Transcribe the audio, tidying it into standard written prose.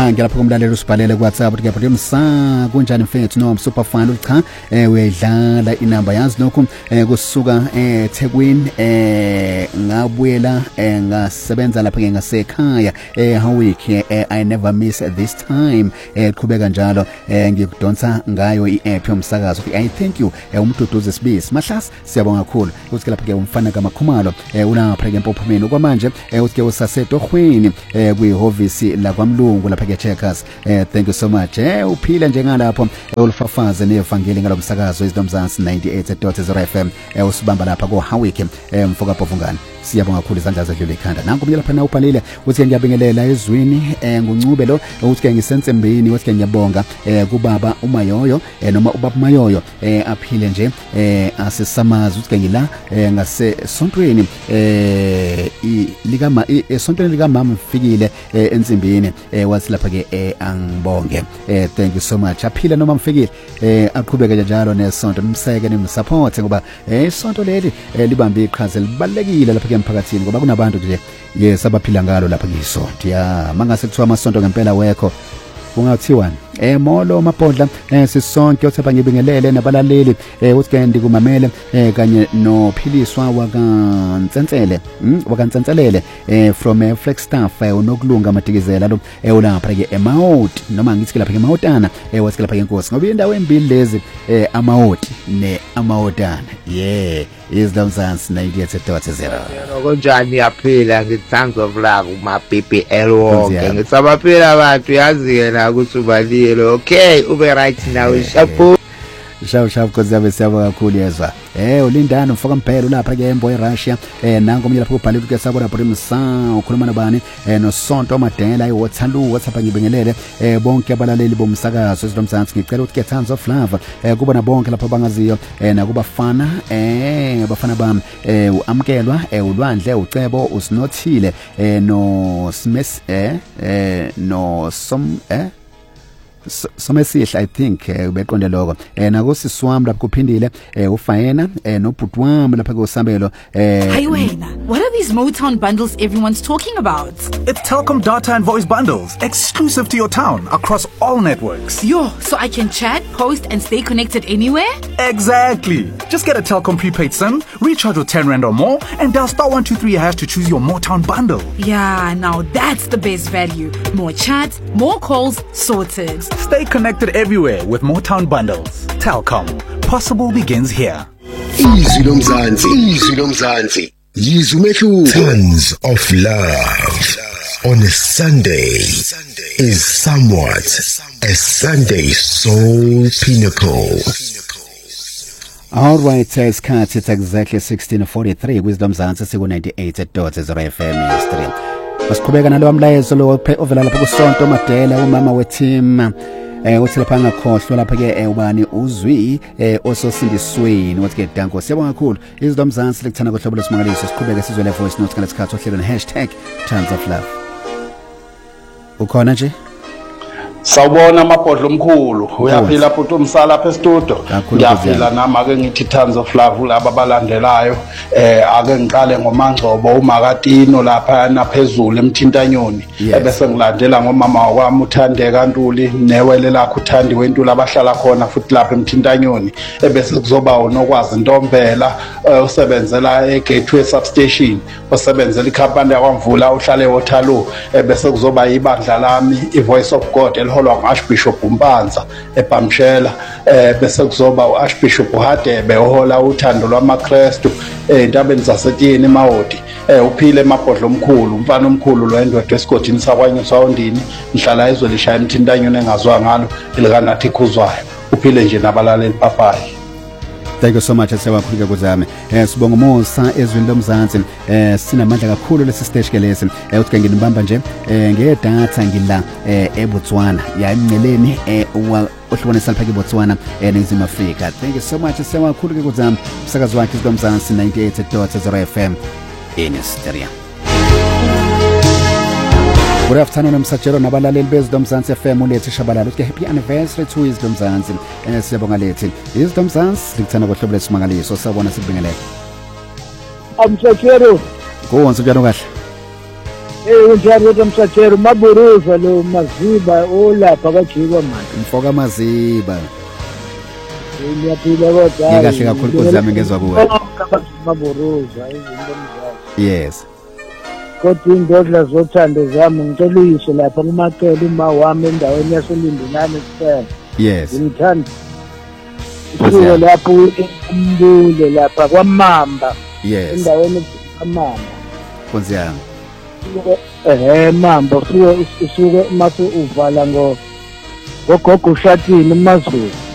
ngiyalapha kumlaleli usibhalele kuWhatsApp ukuthi ngiyapha umsa kunjani mfethu no superfan cha uyayidlala inamba yazi lokho kusuka eThekwini ngabuyela ngasebenza lapha ngasekhaya hawiki I never miss this time qhubeka njalo ngikudonsa ngayo iApp yomsakazo I thank you umduduze sibisi mahlasi siyabonga kakhulu ukuthi lapha ke umfana kaMakhumalo ulapha ke empophomeni kwamanje uthi ke usasetohweni kwihovisi la kwaMlungu lapha ke Checkers thank you so much uphila njengalapho ulifafaze nevangeli ngalomsakazo izidomzansi 98.0 FM usibamba lapha ko Hawiki mfoka Bovungani siyabonga kakhulu izandla zedlule ikhanda nanku mina lapha na ubhalile uthi ngiyabingelela ezwini nguncube lo uthi ke ngisensembeni uthi ke ngiyabonga kubaba uMayoyo noma ubaba Mayoyo aphile nje asesamazi uthi ke ngila ngasesontweni esontweni lika mama mfikile ensimbini wathi lapha ke angibonge thank you so much aphile noma mfikile aqhubeke njalo nesonto nimseke nimsupport ngoba isonto leli libambe iqhaza libalekile lapha ke emphakathini ngoba kunabantu nje yes abaphila ngalo lapha ngisonto ya mangase kuthiwa amasonto ngempela wekho kungathiwani molo mabhodla sisonke uthapha ngibingelele nabalaleli uthi ke ndikumamele kanye nophiliswa wakantsentselele from Flagstaff unokulunga madikizela lo ulapha ke eMount noma ngithi lapha ke eMountana wathi lapha ke inkosi ngoba indawo embili lezi amawoti neamawotana izidomzansi 98.0 konjani yaphila ngithands of love uma BBL wonke ngisabaphila abantu yazi yena ukuthi ubali okay ube right now shapo shapo kozabe siyabonga kakhulu yezwa ulindana mfoka mphelo lapha ke embo eRussia nango mina lapho ubhalile ukuthi sabona Primsa ukhuluma nabani noSonto Madela iWathalu wathapha ngibingelele bonke abalaleli bomsakazo ezidomzansi ngicela ukuthi ke Tons of Love kuba na bonke lapha bangaziyo nakubafana abafana bami uamkelwa ulwandle ucebo usinothile no Smith no somesihle I think beqonde lokho nakosiswami lapho kuphindile ufayena nobhuti wami lapha kosambelo Hey wena, what are these Motown bundles everyone's talking about? It's Telkom data and voice bundles exclusive to your town across all networks. Yo, so I can chat, post and stay connected anywhere? Exactly. Just get a Telkom prepaid SIM, recharge with 10 Rand or more and dial *123# to choose your Motown bundle. Yeah, now that's the best value. More chat, more calls, sorted. Stay connected everywhere with Motown bundles. Telkom. Possible begins here. Easy Nomzansi. Tons of love on a Sunday is somewhat a Sunday soul pinnacle. All right, isikhathi it's exactly 16:43 Wisdom Zansi siku 98.0 FM history. Masiqhubeka nalo mlayezo lo ovela lapha kuSonto Madela umama weteam uthi lapha ngakhohlwa lapha ke ubani uzwi ososindisweni wathi ke danko siyabonga kakhulu izidombi zansi lekuthana kohlobo lesimangaliso siqhubeke sizwe le voice note ngalesikhathi ohlelo #Tons of Love ukhona nje Sawubona amabhodlo omkhulu uyaphila futhi umsala lapha estudio ngiyaphila nami ake ngithi Tons of Love laba balandelayo ake ngiqale ngomangcobo uMakatino lapha naphezulu emthintanyoni ebese ngilandela ngomama wami uThandeka Ntuli newele lakho uThandiwe Ntuli abahlala khona futhi lapha emthintanyoni ebese kuzoba unokwazi Ntombela usebenzela eGateway substation osebenzela ikhampani yakwamvula uhlale eWaterloo ebese kuzoba ibandla lami iVoice of God holwa nguArchbishop Mpanza eBamshela bese kuzoba uArchbishop Hadebe ohola uthando lwamaKristu entabeni zaseTyeni eMawodi uphile emabhodlo omkhulu umfana omkhulu lo endoda esigodini sakwanye sawondini ngihlala ezwe lishaya emthintanyoni engazwa ngalo elikanathi khuzwayo uphile nje nabalaleli papayi. Thank you so much sewakhulike kuzame sibonga Musa ezweni lomzansi sinamandla kakhulu lesi stage ke lesi uthi ke nginibamba nje ngedatha ngila eBotswana ya emnceleni ohlobonisa lapha eBotswana eNingizimu Afrika. Thank you so much sewakhulike kuzame umsakazo wakhe lomzansi 98.0 FM in Stereo. Good afternoon umsajelo nabalaleli bezidomzansi FM ulethi shabalala uthi happy anniversary to izidomzansi siyabonga lethi izidomzansi likuthana kohlobo lesimangaliso sabona sikubingelele amsajelo konke njalo kahle Unjani kodwa Msatshelo Maburuza lo Maziba olapha kaJikwa manje. Mfoka Maziba. Ngiyaphila kodwa. Ngikahle kakhulu kozami ngezwe kuwe. Maburuza izinto mzansi. Yes. Kodwa indodla zothando zami ngicela uyise lapha kuMacele uma wami endaweni yasolindelane kuphela. Yes. Ngithanda. Kusuka lapho umbule lapha kwaMamba. Yes. Endaweni kaMamba. Nkosi yami. Mamba usuke mase uvala ngogogo ushatini uMaZulu.